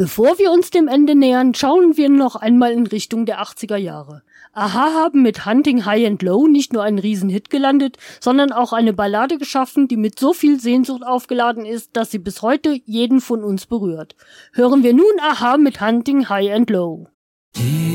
Bevor wir uns dem Ende nähern, schauen wir noch einmal in Richtung der 80er Jahre. Aha haben mit Hunting High and Low nicht nur einen Riesenhit gelandet, sondern auch eine Ballade geschaffen, die mit so viel Sehnsucht aufgeladen ist, dass sie bis heute jeden von uns berührt. Hören wir nun Aha mit Hunting High and Low.